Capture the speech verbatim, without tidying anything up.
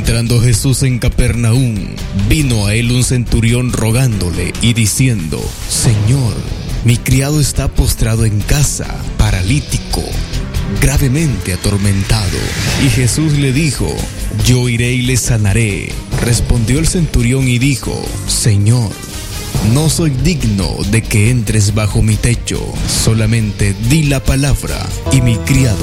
Entrando Jesús en Capernaum, vino a él un centurión rogándole y diciendo: Señor, mi criado está postrado en casa, paralítico, gravemente atormentado. Y Jesús le dijo: Yo iré y le sanaré. Respondió el centurión y dijo: Señor, no soy digno de que entres bajo mi techo, solamente di la palabra y mi criado